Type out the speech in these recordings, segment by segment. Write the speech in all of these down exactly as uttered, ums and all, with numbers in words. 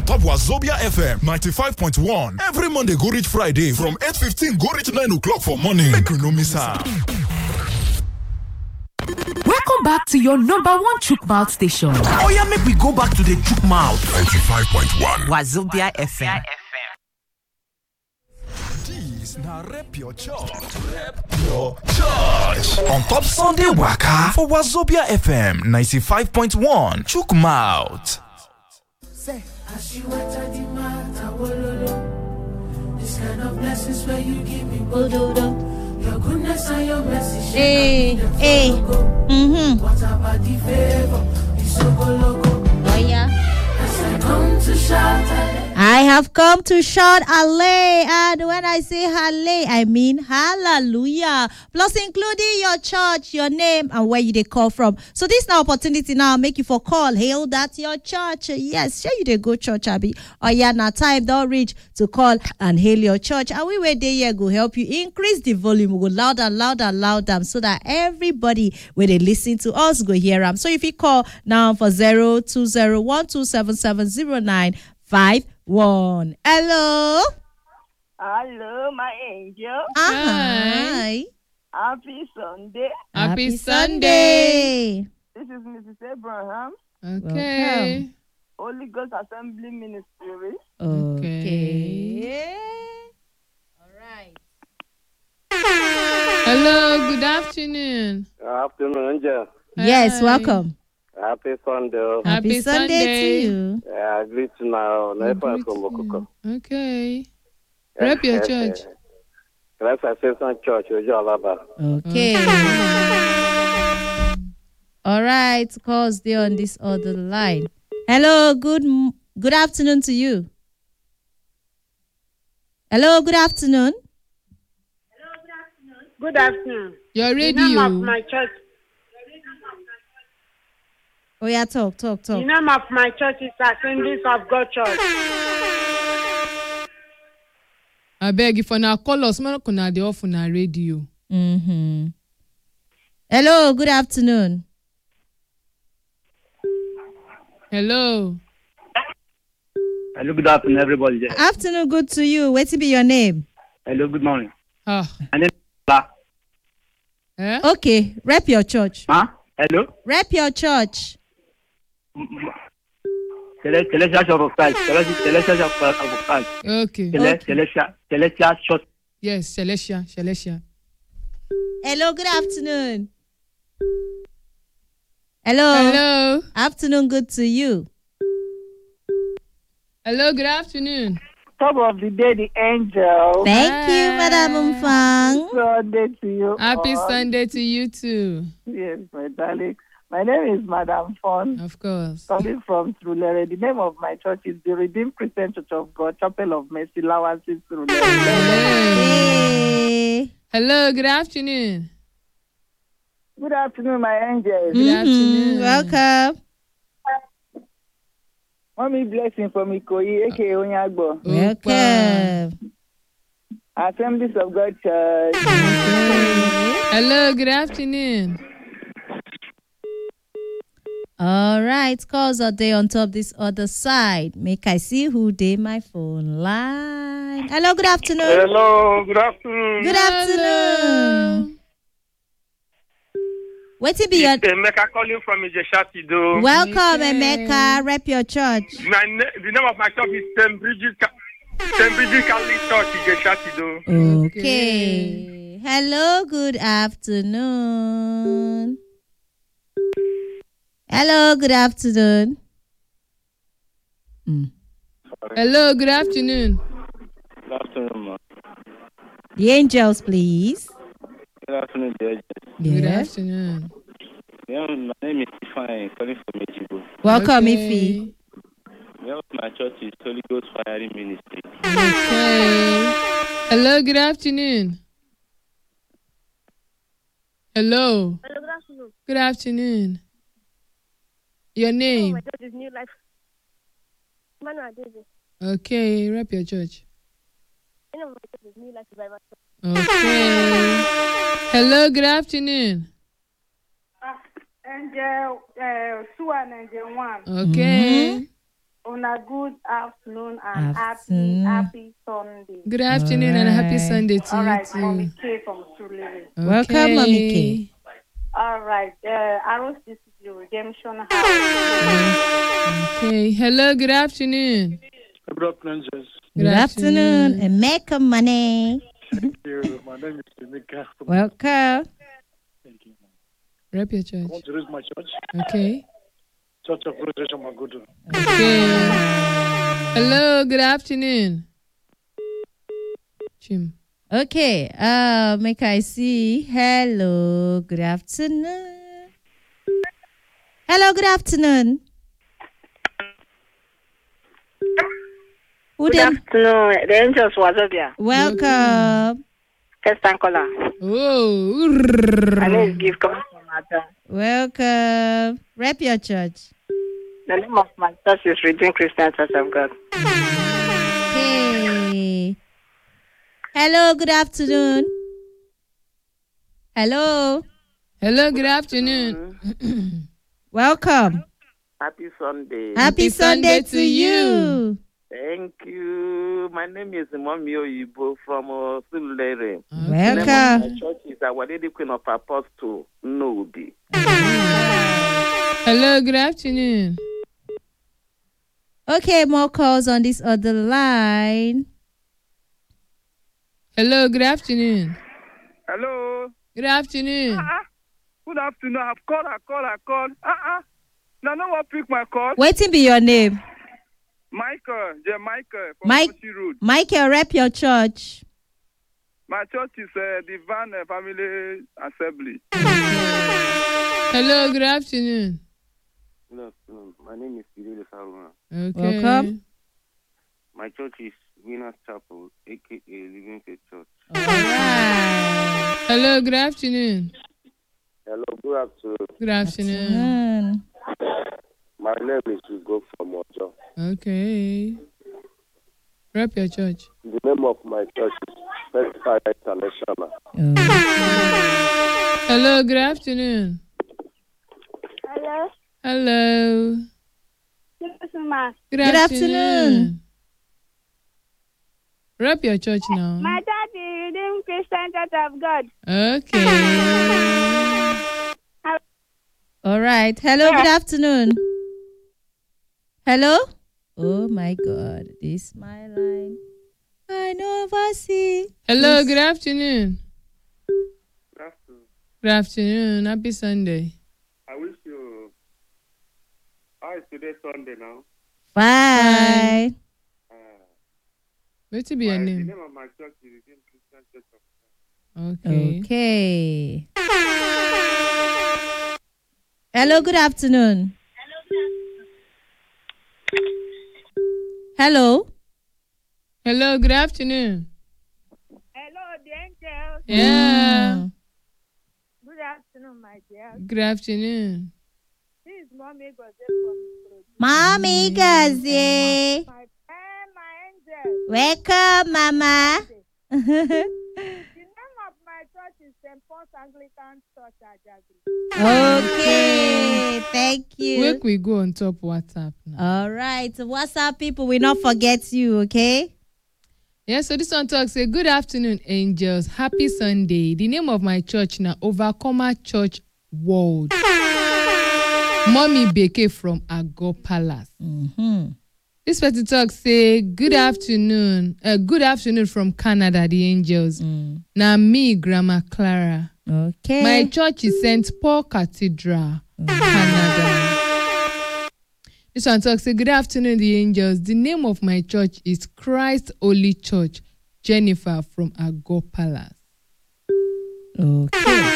on top Wazobia F M ninety-five point one. Every Monday go reach Friday from eight fifteen go reach nine o'clock for morning. Make you no miss out. Welcome back to your number one chook mouth station. Oh yeah, make we go back to the chook mouth. ninety-five point one. Wazobia F M. This na rep your church. Rep your church. On top Sunday Waka for Wazobia F M ninety-five point one. Chook mouth. Say, as you enter the matter, wololo. This kind of blessings where you give me, wololo. Your goodness and your mercy. Hey, hey. Mm-hmm. What about the favor? The so logo. Oh yeah. As I come to shout, I have come to shout Hallelujah, and when I say Hallelujah, I mean Hallelujah. Plus including your church, your name, and where you they call from. So this now opportunity now make you for call. Hail that your church. Yes, sure you they go church, Abby. Oh yeah, now time don't reach to call and hail your church. And we were there go help you increase the volume. We go louder, louder, louder, so that everybody when they listen to us go hear them. So if you call now for zero two zero one two seven seven zero nine five one. Hello. Hello, my angel. Hi. Happy Sunday. Happy, Happy Sunday. This is Missus Abraham, Okay. Holy Ghost Assembly Ministry. Okay. All right. Hello, good afternoon. Afternoon, Angel. Yes, Hi. welcome. Happy Sunday. Happy Sunday, Sunday. to you. Yeah, I greet you now. I Never greet from you. Okuko. Okay. Rep your church. Christ Ascension Church, Ojo Alaba. Okay. All right, cause they on this other line. Hello, good m- good afternoon to you. Hello, good afternoon. Good afternoon. Your The name of radio. my church. Oh yeah, talk, talk, The talk. name of my church is Assemblies of God Church. I beg you for now call us. Man, kuna dey off na radio. Mm-hmm. Hello, good afternoon. Hello. Hello, good afternoon, everybody. Afternoon, good to you. Wait to be your name. Hello, good morning. Ah. And then, huh? Eh? Okay, rep your church. Hello? Rep your church. Celestial Church of Christ. Celestial Church of Christ. Okay. Celestial Church. Yes, Celestia, Celestia. Hello, good afternoon. Hello. Hello. Afternoon, good to you. Hello, good afternoon. Top of the day, the angel. Thank Hi. you, Madam Umfang. Sunday to you. Happy all. Sunday to you too. Yes, my darling. My name is Madam Fon, Of course. coming from Trulere. The name of my church is the Redeemed Christian Church of God, Chapel of Mercy, Lawansi, Trulere. Hey. Hello, good afternoon. Good afternoon, my angels. Good Mhm, afternoon. welcome. Mommy blessing from Ikoyi, aka Onyagbo. Welcome. Assemblies of God Church. Hello, good afternoon. All right, calls are there on top this other side. Make I see who they my phone line. Hello, good afternoon. Hello, good afternoon. Good afternoon. Wait to be your Emeka calling from Ijesha Tido. welcome, Okay. Emeka. Rep your church. My na- the name of my church is Saint Bridget Ca- Saint Bridget Catholic Church, Ijesha Tido. Okay. Hello, good afternoon. Hello, good afternoon. Mm. Hello, good afternoon. Good afternoon, ma. The angels, please. Good afternoon, dear. Good Yes. afternoon. Yeah, my name is Ifeanyi, calling from Echibo. Welcome, Okay. Ifi. The name of my church is Holy Ghost Firing Ministry. Okay. Hello, good afternoon. Hello. Hello, good afternoon. Good afternoon. Your name? My church is New Life. Emmanuel David. Okay, rep your church. The name of my church is New Life Revival Church. Okay. Hello, good afternoon. Angel, uh, Sue and Angel One. Okay. on a good afternoon and Afternoon. happy, happy Sunday. Good afternoon and a happy Alright. Sunday to All you right, too. Mommy K from Surulere. Welcome, Mommy K. All right, uh, Arrows City Redemption House. Okay. Hello, good afternoon. Good afternoon, Jess. Good afternoon. And make a money. Thank you. My name is Emeka. Welcome. Thank you. Rep your I church. want to raise my church, Okay. Church of Resurrection Magodo. Okay. Hello, good afternoon. Jim. Okay. Uh, make I see. Hello. Good afternoon. Hello. Good afternoon. Who Good dem- afternoon, the Angels Wazobia. Welcome. First time caller. Oh. My name is Give coming from Mata. Welcome. Rep your church. The name of my church is Redeemed Christian Church of God. Hey. Hello, good afternoon. Hello. Hello, good afternoon. Welcome. Happy Sunday. Happy Sunday to you. Thank you. My name is Mommy Oyibo from uh, Surulere. The name of Welcome. my church is Our Lady Queen of Apostles, Nobi. Hello, good afternoon. Okay, more calls on this other line. Hello, good afternoon. Hello. Good afternoon. Ah, good afternoon. I've called, I called, I called. Uh-uh. Now, no one pick my call. Waiting be your name. Michael, J. Michael from Mike- Kochi Road. Michael, rep your church. My church is uh, Divine uh, Family Assembly. Hello, good afternoon. Good afternoon. My name is Irele Saruna. Okay. Welcome. My church is Winners Chapel, a k a Living Faith Church. All right. Hello, good afternoon. Hello, good afternoon. Good afternoon. Mm. My name is Hugo from Ojo. Okay. Rep your church. The name of my church is First Fire International. Hello, good afternoon. Hello. Hello. Yes, ma. Good, Good afternoon. Rep your church now. My church is Redeemed Christian Church of God. Okay. All right. Hello, good afternoon. Hello? Oh my God. This is my line. I never see. Hello, Yes. good afternoon. Good afternoon. Good afternoon. Happy Sunday. I wish you. How is today Sunday now? Fine. What to be your My- The name? name of my church is Redeemed Christian Church of God. Okay. Okay. Hello, good afternoon. Hello. Hello, good afternoon. Hello, the Angels. Yeah. Mm. Good afternoon, my dear. Good afternoon. This is Mommy Gose from Ikorodu. Mommy Gazi. My, eh, my angel. Welcome, Mama. The name of my church is Saint Paul's Anglican Church, Ajagri. Okay. Thank you. Where we go on top WhatsApp now? All right. What's up, people? We not forget you, okay? Yeah, so this one talks say, good afternoon, angels. Happy Sunday. The name of my church now, Overcomer Church World. Mommy Beke from Agor Palace. Mm-hmm. This person talk say, good afternoon. Uh, good afternoon from Canada, the angels. Mm. Now me, Grandma Clara. Okay. My church is Saint Paul Cathedral, Canada. This one talks say, good afternoon, the angels. The name of my church is Christ Holy Church, Jennifer from Agor Palace. Okay.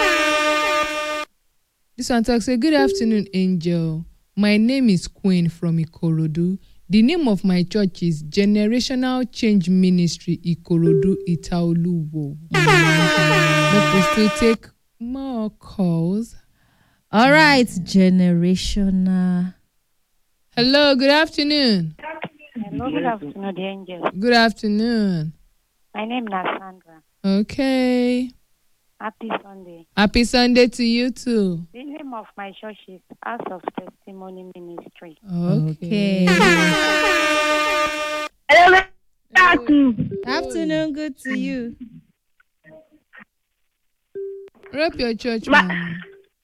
This one talks say, good afternoon, angel. My name is Queen from Ikorodu. The name of my church is Generational Change Ministry, Ikorodu, Itaoluwo. But we still take more calls. All right. Generational. Hello, good afternoon. Hello, good afternoon, the Angels. Good afternoon. My name is Sandra. Okay. Happy Sunday. Happy Sunday to you too. The name of my church is House of Testimony Ministry. Okay. Hello, good afternoon. Afternoon, good to you. Rep your church, My- man.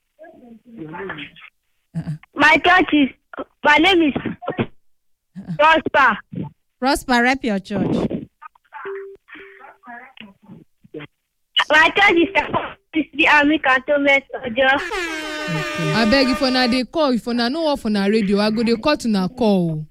My church is, my name is Prosper. Prosper, rep your church. My church is the Army Cantonment Soldier. I beg if una dey call, if una no off on a radio, I go dey call to na call.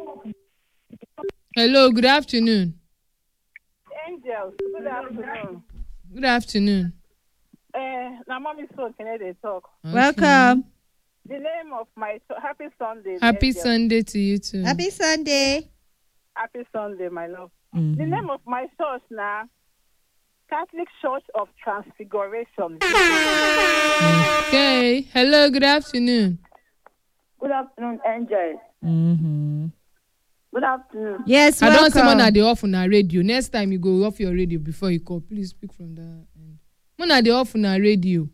Hello, good afternoon. Angels, good afternoon. Good afternoon. Uh, now, mommy, so can I talk? Welcome. The name of my so- happy Sunday. Happy Angels. Sunday to you too. Happy Sunday. Happy Sunday, my love. Mhm. The name of my church now, Catholic Church of Transfiguration. Okay. Hello, good afternoon. Good afternoon, Angels. Mm-hmm. Good afternoon. Yes, I welcome. don't say Mona dey off on a radio. Next time you go off your radio before you call. Please speak from that end. Mona dey off on a radio.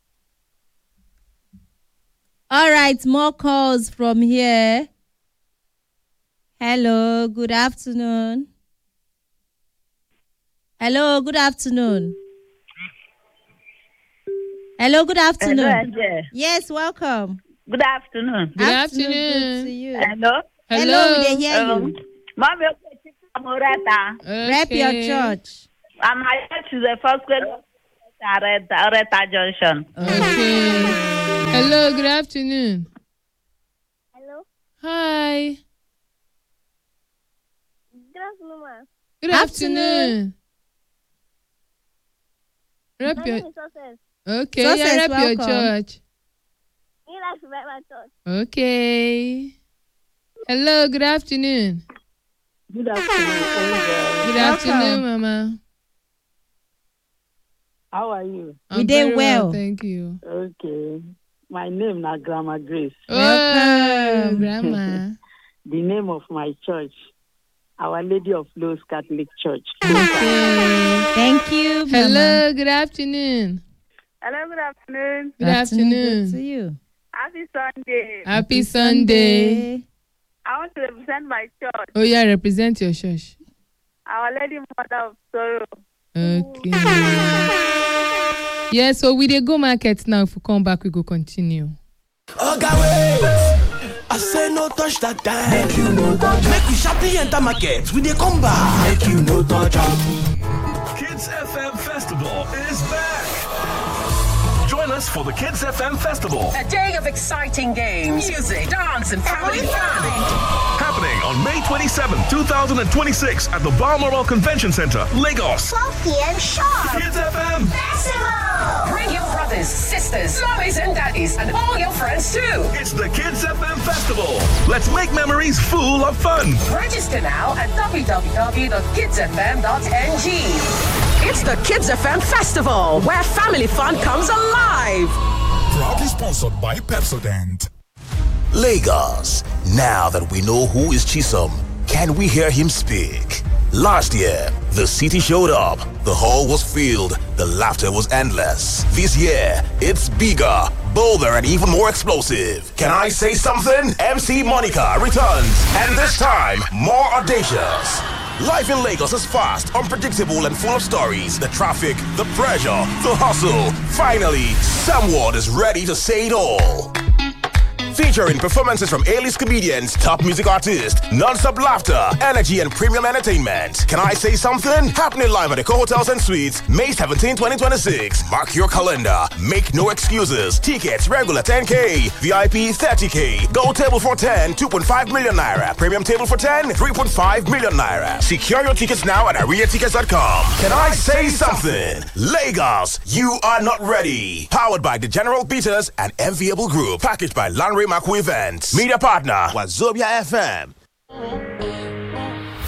All right, more calls from here. Hello, good afternoon. Hello, good afternoon. Hello, good afternoon. Angel. Yes, welcome. Good afternoon. Good Good afternoon. to you. Hello. Hello, we dey hear Um, you. Mommy, Amoreta. Rep your Okay. church. And my church is the first grade of Areta, Areta Junction. Okay. Hello, good afternoon. Hello. Hi. Good afternoon, ma. Good Afternoon. afternoon. Rep My your name is Success. okay. Success, Yeah, rep your welcome. church. You like to write my church. Okay. Hello, good afternoon. Good afternoon, Angel. Good Welcome. afternoon, Mama. How are you? We I'm dey very well. Thank you. Okay. My name is Grandma Grace. Oh, Welcome. Grandma. The name of my church, Our Lady of Lourdes Catholic Church. Okay. Thank you, Mama. Hello, good afternoon. Hello, good afternoon. Good afternoon. Good to you. Happy Sunday. Happy Sunday. I want to represent my church, Oh, yeah, represent your church. Our Lady Mother of Sorrow. Okay. Yeah, so we dey go market now. If we come back, we go continue. Oga wait, I say no touch that time. Make you no touch. Make we sharply enter market. We dey come back. Make you no touch am. Kids F M Festival is back. Join us for the Kids F M Festival. A day of exciting games, music, dance, and family fun. Happening on May twenty-seventh, twenty twenty-six at the Balmoral Convention Center, Lagos. twelve p.m. sharp. Kids F M Festival. Bring your brothers, sisters, mommies, and daddies, and all your friends too. It's the Kids F M Festival. Let's make memories full of fun. Register now at w w w dot kids f m dot n g. It's the Kids F M Festival, where family fun comes alive. Proudly sponsored by Pepsodent. Lagos. Now that we know who is Chisom, can we hear him speak? Last year, the city showed up, the hall was filled, the laughter was endless. This year, it's bigger, bolder, and even more explosive. Can I say something? M C Monica returns, and this time, more audacious. Life in Lagos is fast, unpredictable, and full of stories. The traffic, the pressure, the hustle. Finally, someone is ready to say it all. Featuring performances from A-list comedians, top music artists, non-stop laughter, energy, and premium entertainment. Can I say something? Happening live at the Co Hotels and Suites, May seventeenth, twenty twenty-six. Mark your calendar. Make no excuses. Tickets regular ten K, V I P thirty K. Gold table for ten, two point five million naira. Premium table for ten, three point five million naira. Secure your tickets now at aria tickets dot com. Can I say something? Lagos, you are not ready. Powered by the General Peters and Enviable Group. Packaged by Lanre Maku Events. Media partner, Wazobia F M.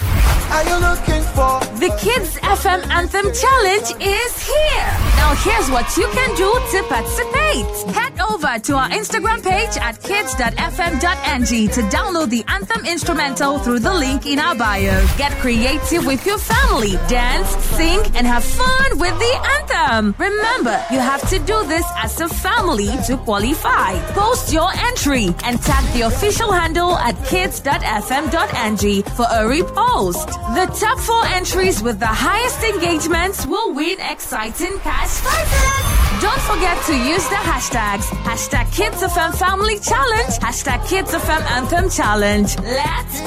are you looking for? The Kids F M Anthem Challenge is here. Now here's what you can do to participate. Head over to our Instagram page at kids dot f m dot n g to download the Anthem instrumental through the link in our bio. Get creative with your family. Dance, sing, and have fun with the anthem. Remember, you have to do this as a family to qualify. Post your entry and tag the official handle at kids dot f m dot n g for a repost. The top four entries with the highest engagements will win exciting cash prizes. Don't forget to use the hashtags hashtag KidsFM Family Challenge, hashtag KidsFM Anthem Challenge. Let's